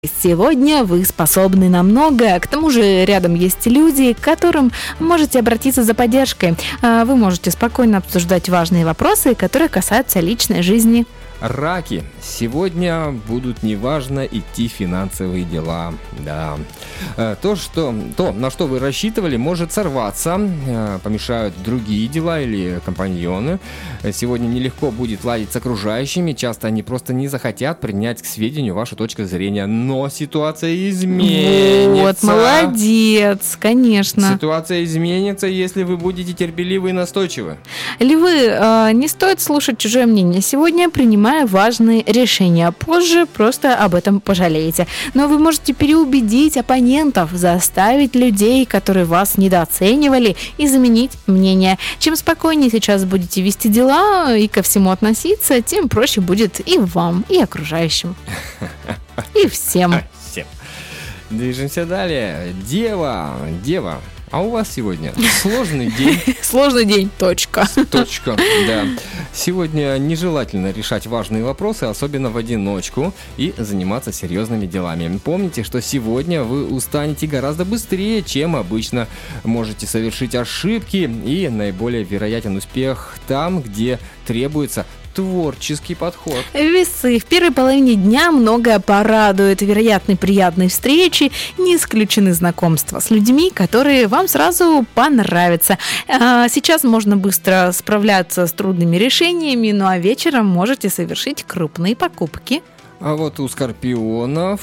Сегодня вы способны на многое. К тому же рядом есть люди, к которым можете обратиться за поддержкой. Вы можете спокойно обсуждать важные вопросы, которые касаются личной жизни. Раки. Сегодня будут неважно идти финансовые дела. Да. То, на что вы рассчитывали, может сорваться. Помешают другие дела или компаньоны. Сегодня нелегко будет ладить с окружающими. Часто они просто не захотят принять к сведению вашу точку зрения. Но ситуация изменится. Вот, молодец, конечно. Ситуация изменится, если вы будете терпеливы и настойчивы. Львы, не стоит слушать чужое мнение. Сегодня принимая важные решения. Позже просто об этом пожалеете. Но вы можете переубедить оппонентов, заставить людей, которые вас недооценивали, изменить мнение. Чем спокойнее сейчас будете вести дела и ко всему относиться, тем проще будет и вам, и окружающим. И всем. Движемся далее. Дева. А у вас сегодня сложный день. Сложный день, точка. Точка, да. Сегодня нежелательно решать важные вопросы, особенно в одиночку, и заниматься серьезными делами. Помните, что сегодня вы устанете гораздо быстрее, чем обычно. Можете совершить ошибки, и наиболее вероятен успех там, где требуется творческий подход. Весы. В первой половине дня многое порадует. Вероятны приятные встречи, не исключены знакомства с людьми, которые вам сразу понравятся. Сейчас можно быстро справляться с трудными решениями, ну а вечером можете совершить крупные покупки. А вот скорпионы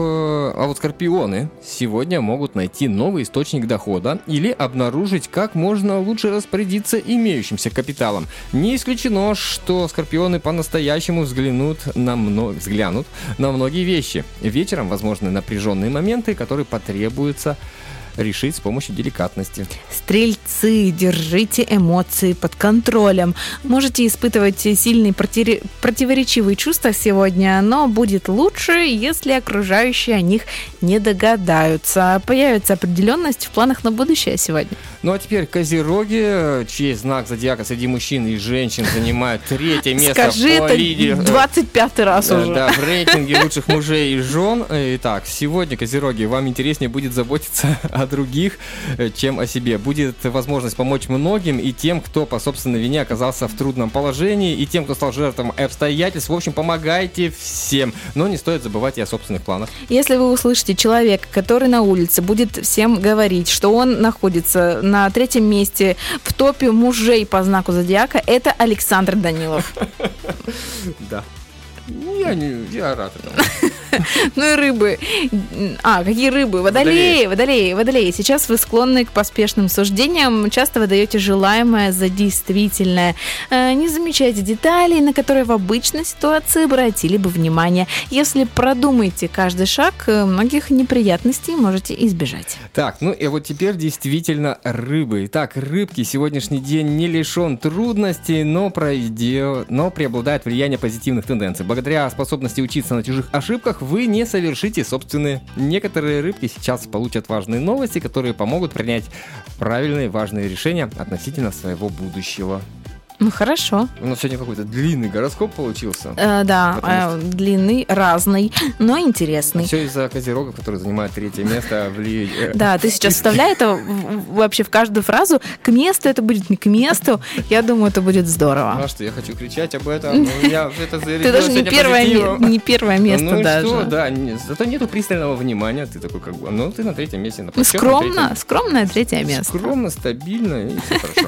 сегодня могут найти новый источник дохода или обнаружить, как можно лучше распорядиться имеющимся капиталом. Не исключено, что скорпионы по-настоящему взглянут на многие вещи. Вечером возможны напряженные моменты, которые потребуется решить с помощью деликатности. Стрельцы, держите эмоции под контролем. Можете испытывать сильные противоречивые чувства сегодня, но будет лучше, если окружающие о них не догадаются. Появится определенность в планах на будущее сегодня. Ну а теперь козероги, чей знак зодиака среди мужчин и женщин занимает третье место. Скажи это 25-й раз уже. Да, в рейтинге лучших мужей и жен. Итак, сегодня, козероги, вам интереснее будет заботиться о других, чем о себе. Будет возможность помочь многим, и тем, кто по собственной вине оказался в трудном положении, и тем, кто стал жертвой обстоятельств. В общем, помогайте всем, но не стоит забывать и о собственных планах. Если вы услышите человека, который на улице будет всем говорить, что он находится на третьем месте в топе мужей по знаку зодиака, это Александр Данилов. Да. Я рад этому. Ну и рыбы. Какие рыбы? Водолеи. Сейчас вы склонны к поспешным суждениям. Часто выдаете желаемое за действительное. Не замечайте деталей, на которые в обычной ситуации обратили бы внимание. Если продумаете каждый шаг, многих неприятностей можете избежать. Так, ну и вот теперь действительно рыбы. Итак, рыбки, сегодняшний день не лишен трудностей, но преобладает влияние позитивных тенденций. Благодаря способности учиться на чужих ошибках вы не совершите собственные. Некоторые рыбки сейчас получат важные новости, которые помогут принять правильные важные решения относительно своего будущего. Ну, хорошо. У нас сегодня какой-то длинный гороскоп получился. Длинный, разный, но интересный. Все из-за козерогов, которые занимают третье место. Да, ты сейчас вставляй это вообще в каждую фразу. К месту это будет не к месту. Я думаю, это будет здорово. Ну, что я хочу кричать об этом. Ты даже не первое место даже. Ну что, да, зато нету пристального внимания. Ты такой ты на третьем месте. Скромное третье место. Скромно, стабильно, и все хорошо.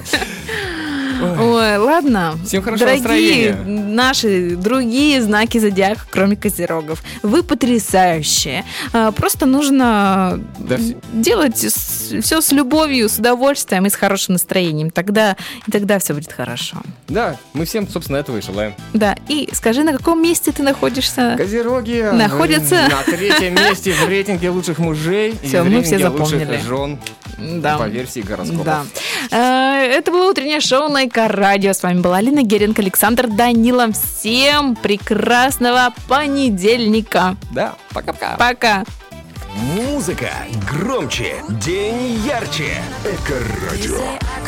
Ой, ладно. Всем хорошего настроения. Дорогие наши другие знаки зодиака, кроме козерогов. Вы потрясающие. Просто нужно делать все с любовью, с удовольствием и с хорошим настроением. Тогда все будет хорошо. Да, мы всем, собственно, этого и желаем. Да, и скажи, на каком месте ты находишься? Козероги находятся на третьем месте в рейтинге лучших мужей. Все, мы все запомнили. Лучших жен. Да. По версии гороскопа. Да. Это было утреннее шоу на Эко-радио. С вами была Алина Геренко, Александр Данилов. Всем прекрасного понедельника. Да, пока-пока. Пока. Музыка громче, день ярче. Эко-радио.